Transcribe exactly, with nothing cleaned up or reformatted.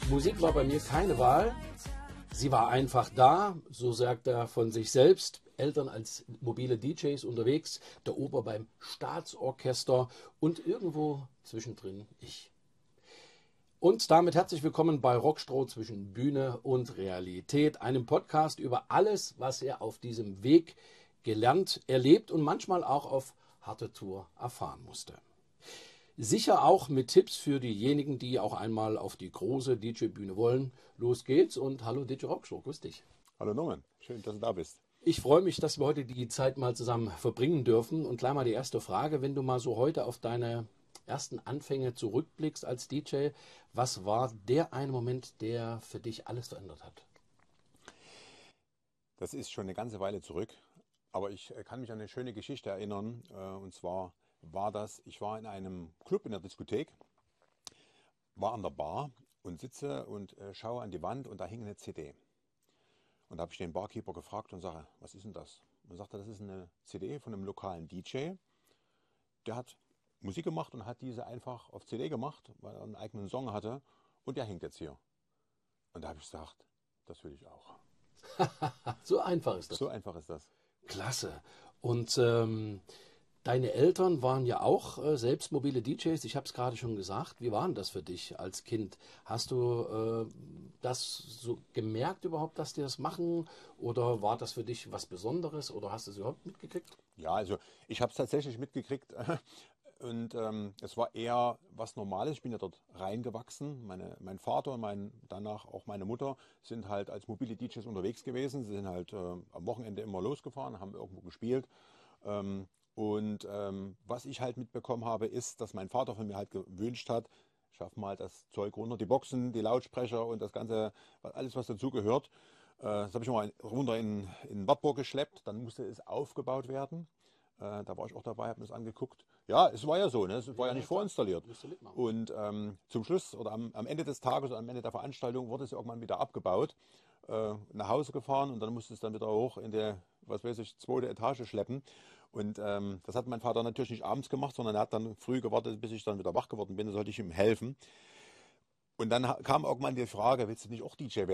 Musik war bei mir keine Wahl. Sie war einfach da, so sagt er von sich selbst. Eltern als mobile D Js unterwegs, der Opa beim Staatsorchester und irgendwo zwischendrin ich. Und damit herzlich willkommen bei Rockstroh zwischen Bühne und Realität, einem Podcast über alles, was er auf diesem Weg gelernt, erlebt und manchmal auch auf harte Tour erfahren musste. Sicher auch mit Tipps für diejenigen, die auch einmal auf die große D J-Bühne wollen. Los geht's und hallo D J Rockstroh, grüß dich. Hallo Norman, schön, dass du da bist. Ich freue mich, dass wir heute die Zeit mal zusammen verbringen dürfen. Und gleich mal die erste Frage, wenn du mal so heute auf deine ersten Anfänge zurückblickst als D J, was war der eine Moment, der für dich alles verändert hat? Das ist schon eine ganze Weile zurück, aber ich kann mich an eine schöne Geschichte erinnern. Und zwar war das, ich war in einem Club in der Diskothek, war an der Bar und sitze und schaue an die Wand und da hing eine C D. Und da habe ich den Barkeeper gefragt und sage, was ist denn das? Und er sagte, das ist eine C D von einem lokalen D J. Der hat Musik gemacht und hat diese einfach auf C D gemacht, weil er einen eigenen Song hatte. Und der hängt jetzt hier. Und da habe ich gesagt, das will ich auch. So einfach ist das. So einfach ist das. Klasse. Und ähm, deine Eltern waren ja auch äh, selbst mobile D Js. Ich habe es gerade schon gesagt. Wie war denn das für dich als Kind? Hast du äh, das so gemerkt überhaupt, dass die das machen? Oder war das für dich was Besonderes? Oder hast du es überhaupt mitgekriegt? Ja, also ich habe es tatsächlich mitgekriegt. Und ähm, es war eher was Normales. Ich bin ja dort reingewachsen. Meine, mein Vater und mein, danach auch meine Mutter sind halt als mobile D Js unterwegs gewesen. Sie sind halt äh, am Wochenende immer losgefahren, haben irgendwo gespielt. Ähm, und ähm, was ich halt mitbekommen habe, ist, dass mein Vater von mir halt gewünscht hat, schaff mal das Zeug runter, die Boxen, die Lautsprecher und das Ganze, alles was dazugehört. Äh, das habe ich mal runter in, in Wartburg geschleppt. Dann musste es aufgebaut werden. Äh, da war ich auch dabei, habe mir das angeguckt. Ja, es war ja so, ne? Es war ja, ja nicht klar. Vorinstalliert. Und ähm, zum Schluss oder am, am Ende des Tages oder am Ende der Veranstaltung wurde es irgendwann wieder abgebaut, äh, nach Hause gefahren und dann musste es dann wieder hoch in der, was weiß ich, zweite Etage schleppen. Und ähm, das hat mein Vater natürlich nicht abends gemacht, sondern er hat dann früh gewartet, bis ich dann wieder wach geworden bin, da sollte ich ihm helfen. Und dann kam irgendwann die Frage, willst du nicht auch D J werden?